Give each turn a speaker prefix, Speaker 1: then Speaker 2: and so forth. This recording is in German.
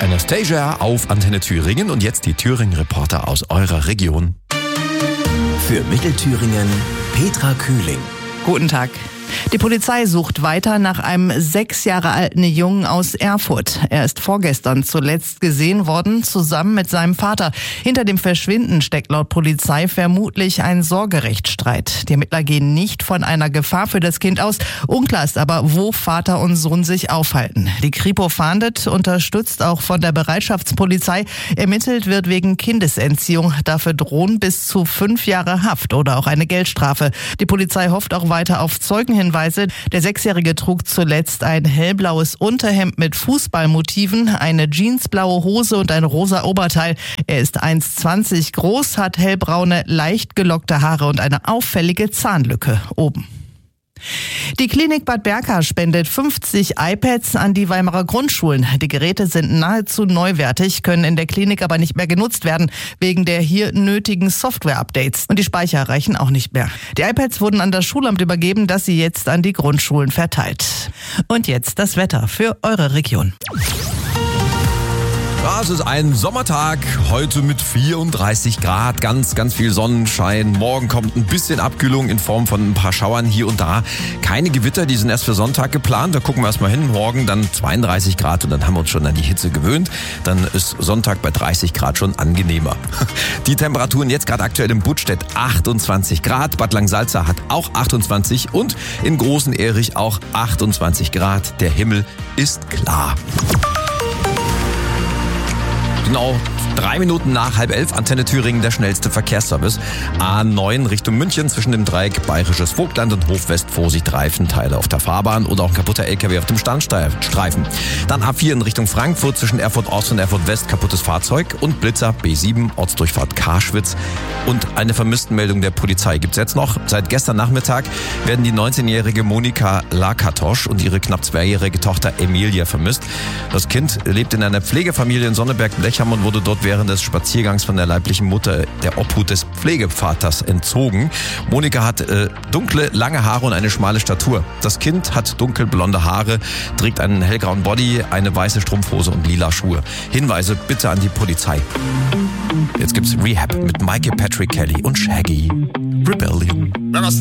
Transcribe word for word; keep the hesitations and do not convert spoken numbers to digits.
Speaker 1: Anastasia auf Antenne Thüringen und jetzt die Thüringen-Reporter aus eurer Region.
Speaker 2: Für Mittelthüringen Petra Kühling.
Speaker 3: Guten Tag. Die Polizei sucht weiter nach einem sechs Jahre alten Jungen aus Erfurt. Er ist vorgestern zuletzt gesehen worden, zusammen mit seinem Vater. Hinter dem Verschwinden steckt laut Polizei vermutlich ein Sorgerechtsstreit. Die Ermittler gehen nicht von einer Gefahr für das Kind aus. Unklar ist aber, wo Vater und Sohn sich aufhalten. Die Kripo fahndet, unterstützt auch von der Bereitschaftspolizei. Ermittelt wird wegen Kindesentziehung. Dafür drohen bis zu fünf Jahre Haft oder auch eine Geldstrafe. Die Polizei hofft auch weiter auf Zeugen. Hinweise. Der Sechsjährige trug zuletzt ein hellblaues Unterhemd mit Fußballmotiven, eine jeansblaue Hose und ein rosa Oberteil. Er ist eins Komma zwanzig groß, hat hellbraune, leicht gelockte Haare und eine auffällige Zahnlücke oben. Die Klinik Bad Berka spendet fünfzig iPads an die Weimarer Grundschulen. Die Geräte sind nahezu neuwertig, können in der Klinik aber nicht mehr genutzt werden, wegen der hier nötigen Software-Updates. Und die Speicher reichen auch nicht mehr. Die iPads wurden an das Schulamt übergeben, das sie jetzt an die Grundschulen verteilt. Und jetzt das Wetter für eure Region.
Speaker 1: Ja, es ist ein Sommertag, heute mit vierunddreißig Grad, ganz, ganz viel Sonnenschein. Morgen kommt ein bisschen Abkühlung in Form von ein paar Schauern hier und da. Keine Gewitter, die sind erst für Sonntag geplant. Da gucken wir erstmal hin. Morgen dann zweiunddreißig Grad und dann haben wir uns schon an die Hitze gewöhnt. Dann ist Sonntag bei dreißig Grad schon angenehmer. Die Temperaturen jetzt gerade aktuell in Budstedt achtundzwanzig Grad. Bad Langsalza hat auch achtundzwanzig und in Großen Erich auch achtundzwanzig Grad. Der Himmel ist klar. Genau drei Minuten nach halb elf, Antenne Thüringen, der schnellste Verkehrsservice. A neun Richtung München zwischen dem Dreieck Bayerisches Vogtland und Hofwest. Vorsicht, Reifenteile auf der Fahrbahn oder auch ein kaputter L K W auf dem Standstreifen. Dann A vier in Richtung Frankfurt zwischen Erfurt Ost und Erfurt West, kaputtes Fahrzeug und Blitzer. B sieben, Ortsdurchfahrt Karschwitz. Und eine Vermisstenmeldung der Polizei gibt's jetzt noch. Seit gestern Nachmittag werden die neunzehnjährige Monika Lakatosch und ihre knapp zweijährige Tochter Emilia vermisst. Das Kind lebt in einer Pflegefamilie in Sonneberg-Blechheim und wurde dort während des Spaziergangs von der leiblichen Mutter der Obhut des Pflegevaters entzogen. Monika hat äh, dunkle, lange Haare und eine schmale Statur. Das Kind hat dunkelblonde Haare, trägt einen hellgrauen Body, eine weiße Strumpfhose und lila Schuhe. Hinweise bitte an die Polizei. Jetzt gibt's Rehab mit Michael Patrick Kelly und Shaggy. Rebellion.